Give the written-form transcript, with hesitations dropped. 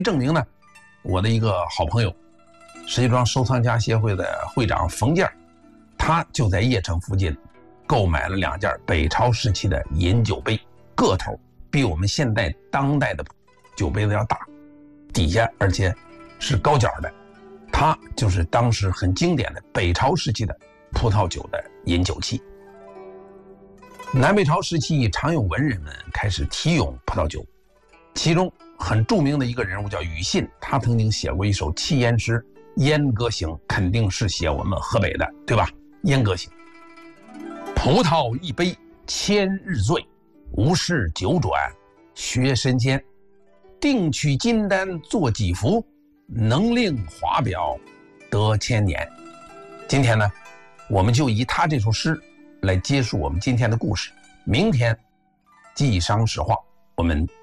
证明呢，我的一个好朋友，石家庄收藏家协会的会长冯健，他就在邺城附近购买了2件北朝时期的银酒杯，个头比我们现代当代的酒杯子要大，底下而且是高脚的，它就是当时很经典的北朝时期的葡萄酒的饮酒器。南北朝时期，常有文人们开始题咏葡萄酒，其中很著名的一个人物叫庾信，他曾经写过一首七言诗《燕歌行》，肯定是写我们河北的，对吧？《燕歌行》：葡萄一杯千日醉，无事九转学神仙。定取金丹作几幅，能令华表得千年。今天呢，我们就以他这首诗来结束我们今天的故事。明天继商史话，我们